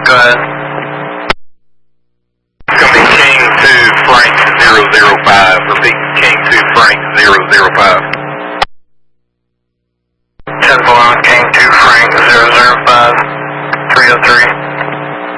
Go ahead. It's going to be King 2 Frank 005. Repeat, King 2 Frank 005.